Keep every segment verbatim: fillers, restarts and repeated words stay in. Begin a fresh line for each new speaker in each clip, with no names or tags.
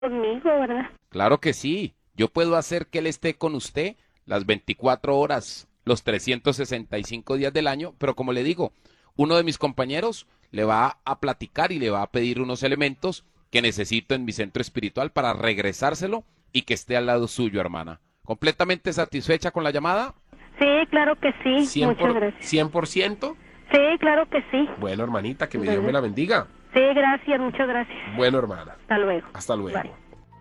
conmigo, ¿verdad?
Claro que sí. Yo puedo hacer que él esté con usted las veinticuatro horas, los trescientos sesenta y cinco días del año, pero como le digo, uno de mis compañeros le va a platicar y le va a pedir unos elementos que necesito en mi centro espiritual para regresárselo y que esté al lado suyo, hermana. ¿Completamente satisfecha con la llamada?
Sí, claro que sí,
¿Cien
muchas
por,
gracias.
cien por ciento?
Sí, claro que sí.
Bueno, hermanita, que mi Dios me
¿Verdad?
la bendiga.
Sí, gracias, muchas gracias.
Bueno, hermana.
Hasta luego.
Hasta luego.
Bye.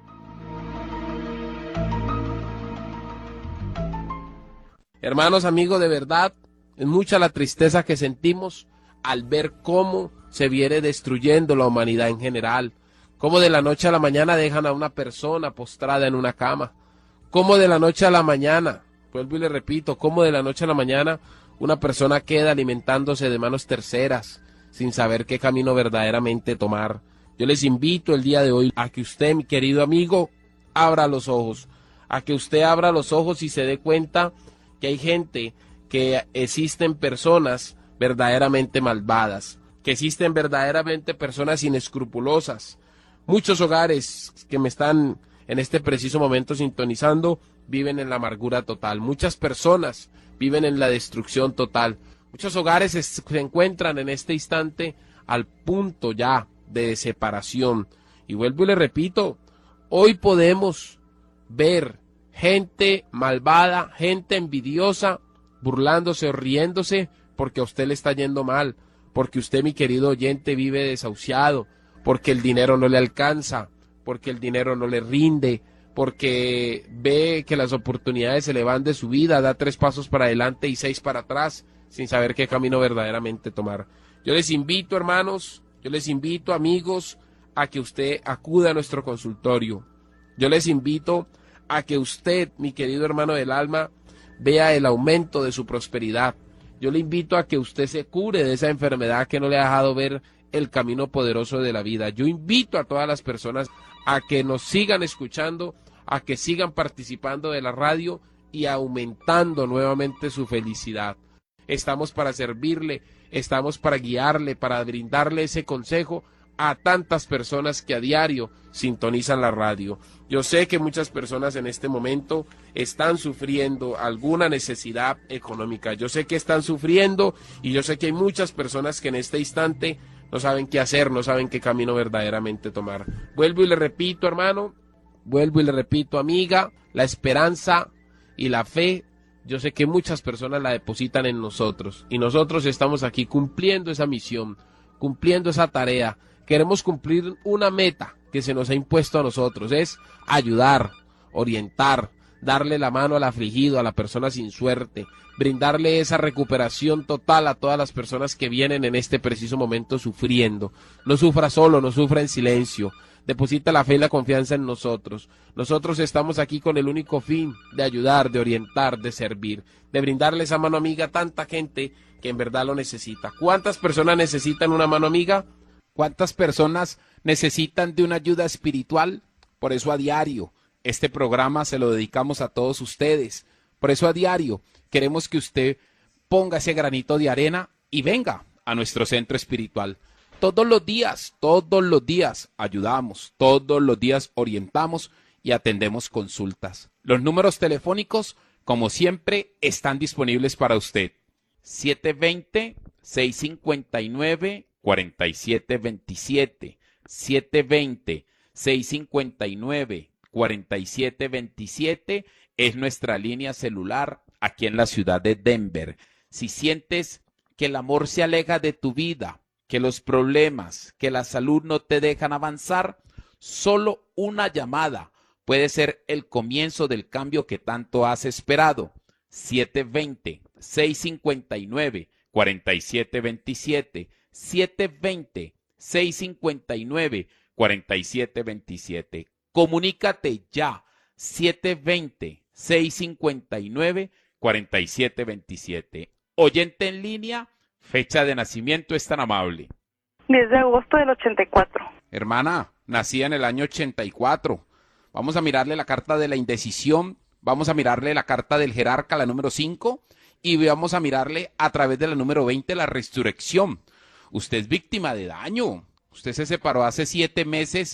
Hermanos, amigos, de verdad, es mucha la tristeza que sentimos al ver cómo se viene destruyendo la humanidad en general, cómo de la noche a la mañana dejan a una persona postrada en una cama, cómo de la noche a la mañana, vuelvo y le repito, cómo de la noche a la mañana una persona queda alimentándose de manos terceras sin saber qué camino verdaderamente tomar. Yo les invito el día de hoy a que usted, mi querido amigo, abra los ojos, a que usted abra los ojos y se dé cuenta que hay gente, que existen personas verdaderamente malvadas, que existen verdaderamente personas inescrupulosas. Muchos hogares que me están en este preciso momento sintonizando viven en la amargura total. Muchas personas viven en la destrucción total. Muchos hogares es- se encuentran en este instante al punto ya de separación. Y vuelvo y le repito, hoy podemos ver gente malvada, gente envidiosa, burlándose o riéndose porque a usted le está yendo mal, porque usted, mi querido oyente, vive desahuciado, porque el dinero no le alcanza, porque el dinero no le rinde, porque ve que las oportunidades se le van de su vida, da tres pasos para adelante y seis para atrás, sin saber qué camino verdaderamente tomar. Yo les invito, hermanos, yo les invito, amigos, a que usted acuda a nuestro consultorio. Yo les invito a que usted, mi querido hermano del alma, vea el aumento de su prosperidad. Yo le invito a que usted se cure de esa enfermedad que no le ha dejado ver el camino poderoso de la vida. Yo invito a todas las personas a que nos sigan escuchando, a que sigan participando de la radio y aumentando nuevamente su felicidad. Estamos para servirle, estamos para guiarle, para brindarle ese consejo a tantas personas que a diario sintonizan la radio. Yo sé que muchas personas en este momento están sufriendo alguna necesidad económica. Yo sé que están sufriendo y yo sé que hay muchas personas que en este instante no saben qué hacer, no saben qué camino verdaderamente tomar. Vuelvo y le repito, hermano, vuelvo y le repito, amiga, la esperanza y la fe, yo sé que muchas personas la depositan en nosotros y nosotros estamos aquí cumpliendo esa misión, cumpliendo esa tarea. Queremos cumplir una meta que se nos ha impuesto a nosotros, es ayudar, orientar, darle la mano al afligido, a la persona sin suerte, brindarle esa recuperación total a todas las personas que vienen en este preciso momento sufriendo. No sufra solo, no sufra en silencio. Deposita la fe y la confianza en nosotros. Nosotros estamos aquí con el único fin de ayudar, de orientar, de servir, de brindarle esa mano amiga a tanta gente que en verdad lo necesita. ¿Cuántas personas necesitan una mano amiga?
¿Cuántas personas necesitan de una ayuda espiritual? Por eso a diario este programa se lo dedicamos a todos ustedes. Por eso a diario queremos que usted ponga ese granito de arena y venga a nuestro centro espiritual. Todos los días, todos los días ayudamos, todos los días orientamos y atendemos consultas. Los números telefónicos, como siempre, están disponibles para usted. siete dos cero, seis cinco nueve, cuatro siete dos siete, siete dos cero, seis cinco nueve, cuatro siete dos siete es nuestra línea celular aquí en la ciudad de Denver. Si sientes que el amor se aleja de tu vida, que los problemas, que la salud no te dejan avanzar, solo una llamada puede ser el comienzo del cambio que tanto has esperado. siete dos cero, seis cinco nueve, cuatro siete dos siete, siete dos cero, seis cinco nueve, cuatro siete dos siete. Comunícate ya, siete dos cero, seis cinco nueve, cuatro siete dos siete. Oyente en línea, fecha de nacimiento es tan amable.
diez de agosto del ochenta y cuatro.
Hermana, nacida en el año ochenta y cuatro. Vamos a mirarle la carta de la indecisión, vamos a mirarle la carta del jerarca, la número cinco, y vamos a mirarle a través de la número veinte, la resurrección. Usted es víctima de daño. Usted se separó hace siete meses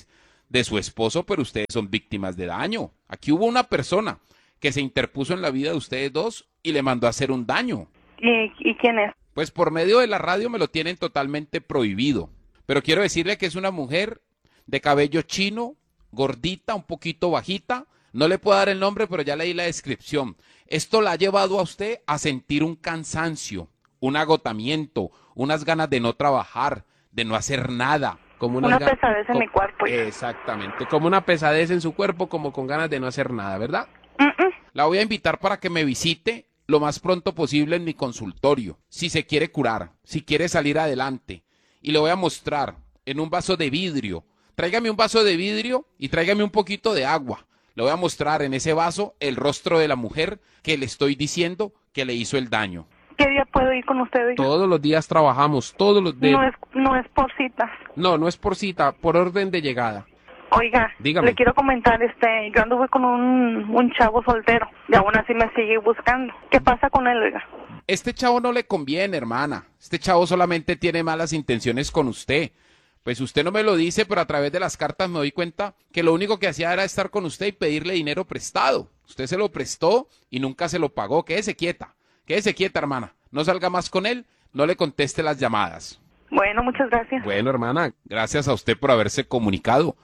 de su esposo, pero ustedes son víctimas de daño. Aquí hubo una persona que se interpuso en la vida de ustedes dos y le mandó a hacer un daño.
¿Y, y quién es?
Pues por medio de la radio me lo tienen totalmente prohibido. Pero quiero decirle que es una mujer de cabello chino, gordita, un poquito bajita. No le puedo dar el nombre, pero ya leí la descripción. Esto la ha llevado a usted a sentir un cansancio, un agotamiento, unas ganas de no trabajar, de no hacer nada.
Como
una
ga-
pesadez en
co-
mi cuerpo.
Exactamente, como una pesadez en su cuerpo, como con ganas de no hacer nada, ¿verdad?
Mm-mm.
La voy a invitar para que me visite lo más pronto posible en mi consultorio, si se quiere curar, si quiere salir adelante. Y le voy a mostrar en un vaso de vidrio. Tráigame un vaso de vidrio y tráigame un poquito de agua. Le voy a mostrar en ese vaso el rostro de la mujer que le estoy diciendo que le hizo el daño.
¿Qué día puedo ir con usted? oiga?
Todos los días trabajamos, todos los días.
No es, no es por citas.
No, no es por cita, por orden de llegada.
Oiga,
Dígame.
le quiero comentar, este, yo anduve con un, un chavo soltero y aún así me sigue buscando. ¿Qué pasa con él, oiga?
Este chavo no le conviene, hermana. Este chavo solamente tiene malas intenciones con usted. Pues usted no me lo dice, pero a través de las cartas me doy cuenta que lo único que hacía era estar con usted y pedirle dinero prestado. Usted se lo prestó y nunca se lo pagó. Quédese quieta, quédese quieta, hermana. No salga más con él, no le conteste las llamadas.
Bueno, muchas gracias.
Bueno, hermana,
Gracias a usted por haberse comunicado.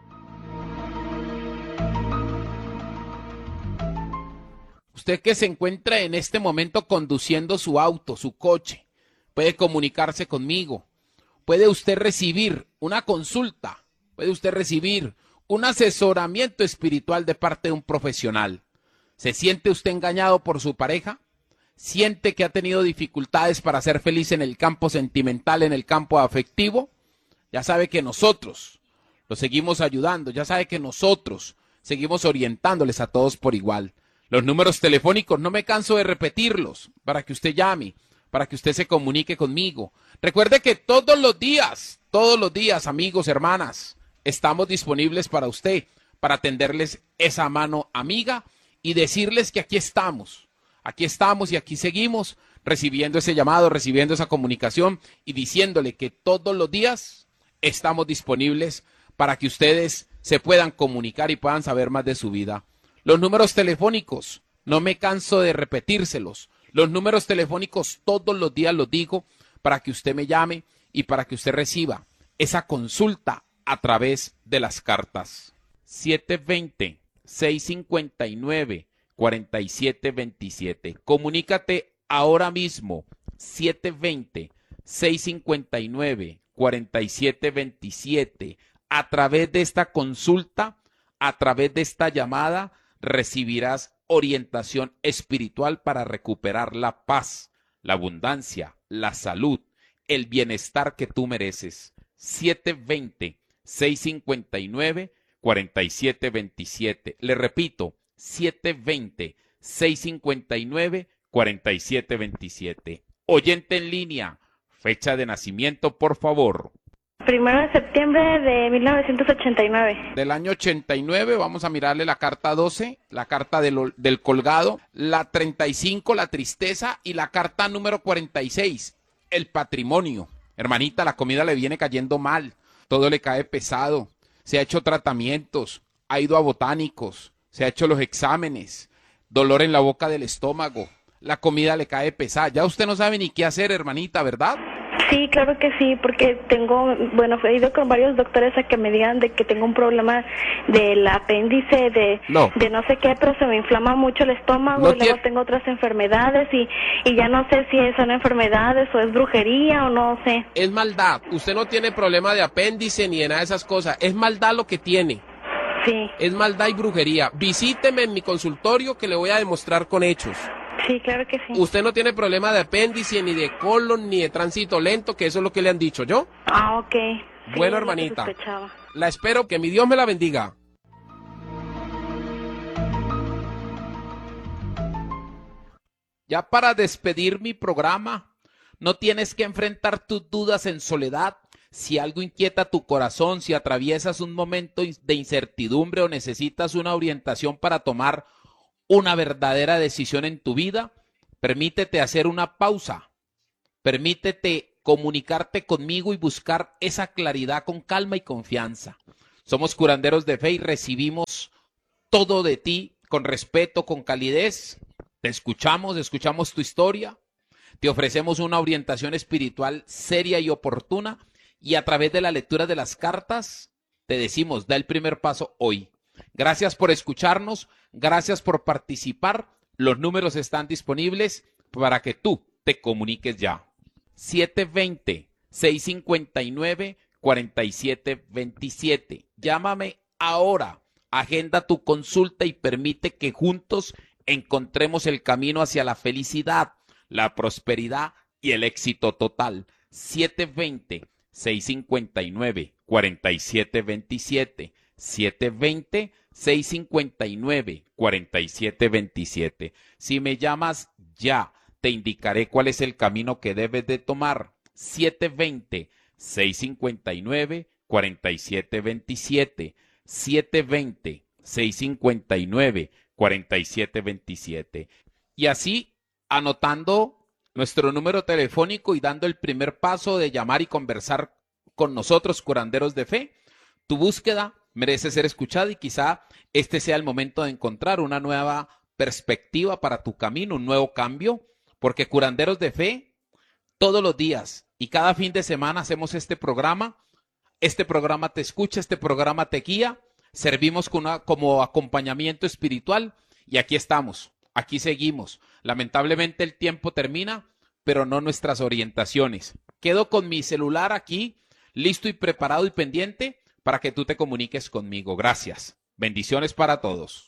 Usted que se encuentra en este momento conduciendo su auto, su coche, puede comunicarse conmigo. Puede usted recibir una consulta, puede usted recibir un asesoramiento espiritual de parte de un profesional. ¿Se siente usted engañado por su pareja? ¿Siente que ha tenido dificultades para ser feliz en el campo sentimental, en el campo afectivo? Ya sabe que nosotros lo seguimos ayudando, ya sabe que nosotros seguimos orientándoles a todos por igual. Los números telefónicos no me canso de repetirlos para que usted llame, para que usted se comunique conmigo. Recuerde que todos los días, todos los días, amigos, hermanas, estamos disponibles para usted, para tenderles esa mano amiga y decirles que aquí estamos, aquí estamos y aquí seguimos recibiendo ese llamado, recibiendo esa comunicación y diciéndole que todos los días estamos disponibles para que ustedes se puedan comunicar y puedan saber más de su vida. Los números telefónicos, no me canso de repetírselos. Los números telefónicos todos los días los digo para que usted me llame y para que usted reciba esa consulta a través de las cartas. siete dos cero, seis cinco nueve, cuatro siete dos siete. Comunícate ahora mismo. siete dos cero, seis cinco nueve, cuatro siete dos siete. A través de esta consulta, a través de esta llamada, recibirás orientación espiritual para recuperar la paz, la abundancia, la salud, el bienestar que tú mereces. siete dos cero, seis cinco nueve, cuatro siete dos siete. Le repito, siete dos cero, seis cinco nueve, cuatro siete dos siete. Oyente en línea, fecha de nacimiento, por favor.
Primero de septiembre de mil novecientos ochenta y nueve.
Del año ochenta y nueve, vamos a mirarle la carta doce, la carta del, del colgado, la treinta y cinco, la tristeza, y la carta número cuarenta y seis, el patrimonio. Hermanita, la comida le viene cayendo mal, todo le cae pesado, se ha hecho tratamientos, ha ido a botánicos, se ha hecho los exámenes, dolor en la boca del estómago, la comida le cae pesada. Ya usted no sabe ni qué hacer, hermanita, ¿verdad?
Sí, claro que sí, porque tengo, bueno, he ido con varios doctores a que me digan de que tengo un problema del apéndice, de
No.
de no sé qué, pero se me inflama mucho el estómago
No
y luego
tiene-
tengo otras enfermedades y, y ya no sé si son enfermedades o es brujería o no sé.
es maldad. Usted no tiene problema de apéndice ni de nada de esas cosas. Es maldad lo que tiene.
Sí,
Es maldad y brujería. Visíteme en mi consultorio que le voy a demostrar con hechos.
sí, claro que sí.
Usted no tiene problema de apéndice, ni de colon, ni de tránsito lento, que eso es lo que le han dicho, ¿yo?
Ah, ok. Sí,
Bueno,
es lo que
hermanita.
sospechaba.
La espero, que mi Dios me la bendiga.
Ya para despedir mi programa, no tienes que enfrentar tus dudas en soledad. Si algo inquieta tu corazón, si atraviesas un momento de incertidumbre o necesitas una orientación para tomar una verdadera decisión en tu vida, permítete hacer una pausa. Permítete comunicarte conmigo y buscar esa claridad con calma y confianza. Somos curanderos de fe y recibimos todo de ti con respeto, con calidez. Te escuchamos, escuchamos tu historia. Te ofrecemos una orientación espiritual seria y oportuna. Y a través de la lectura de las cartas, te decimos, da el primer paso hoy. Gracias por escucharnos, gracias por participar. Los números están disponibles para que tú te comuniques ya. siete dos cero, seis cinco nueve, cuatro siete dos siete. Llámame ahora, agenda tu consulta y permite que juntos encontremos el camino hacia la felicidad, la prosperidad y el éxito total. siete dos cero, seis cinco nueve, cuatro siete dos siete. siete dos cero, seis cinco nueve, cuatro siete dos siete. Si me llamas ya, te indicaré cuál es el camino que debes de tomar. siete dos cero, seis cinco nueve, cuatro siete dos siete. siete dos cero, seis cinco nueve, cuatro siete dos siete. Y así, anotando nuestro número telefónico y dando el primer paso de llamar y conversar con nosotros, curanderos de fe, tu búsqueda merece ser escuchada y quizá este sea el momento de encontrar una nueva perspectiva para tu camino, un nuevo cambio, porque curanderos de fe, todos los días y cada fin de semana hacemos este programa. Este programa te escucha, este programa te guía, servimos con una, como acompañamiento espiritual y aquí estamos, aquí seguimos. Lamentablemente el tiempo termina, pero no nuestras orientaciones. Quedo con mi celular aquí, listo y preparado y pendiente para que tú te comuniques conmigo. Gracias. Bendiciones para todos.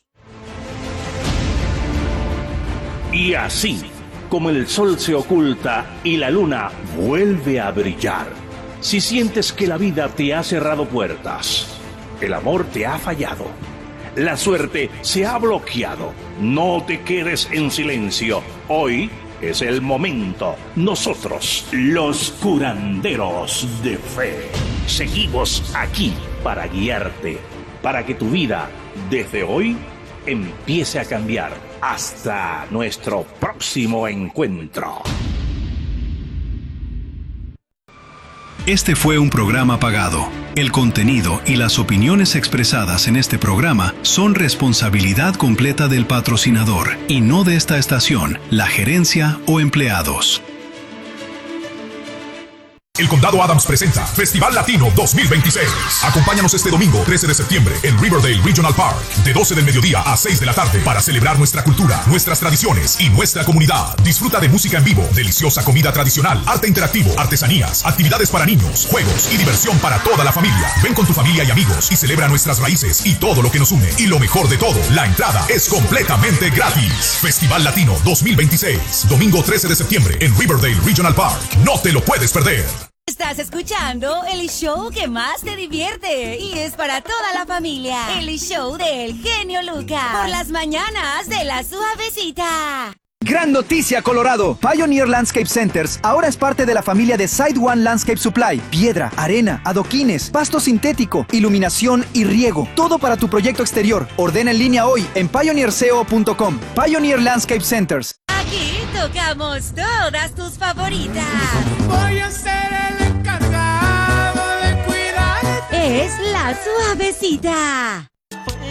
Y así, como el sol se oculta y la luna vuelve a brillar, si sientes que la vida te ha cerrado puertas, el amor te ha fallado, la suerte se ha bloqueado, no te quedes en silencio. Hoy es el momento. Nosotros, los curanderos de fe, seguimos aquí para guiarte, para que tu vida, desde hoy, empiece a cambiar. Hasta nuestro próximo encuentro.
Este fue un programa pagado. El contenido y las opiniones expresadas en este programa son responsabilidad completa del patrocinador y no de esta estación, la gerencia o empleados.
El Condado Adams presenta Festival Latino dos mil veintiséis. Acompáñanos este domingo trece de septiembre en Riverdale Regional Park de doce del mediodía a seis de la tarde para celebrar nuestra cultura, nuestras tradiciones y nuestra comunidad. Disfruta de música en vivo, deliciosa comida tradicional, arte interactivo, artesanías, actividades para niños, juegos y diversión para toda la familia. Ven con tu familia y amigos y celebra nuestras raíces y todo lo que nos une. Y lo mejor de todo, la entrada es completamente gratis. Festival Latino dos mil veintiséis, domingo trece de septiembre en Riverdale Regional Park. No te lo puedes perder.
Estás escuchando el show que más te divierte y es para toda la familia. El show del genio Lucas. Por las mañanas de la suavecita.
Gran noticia, Colorado. Pioneer Landscape Centers ahora es parte de la familia de Side One Landscape Supply. Piedra, arena, adoquines, pasto sintético, iluminación y riego. Todo para tu proyecto exterior. Ordena en línea hoy en pioneer co punto com. Pioneer Landscape Centers.
Aquí tocamos todas tus favoritas.
Voy a ser el encargado de cuidar.
Es la suavecita.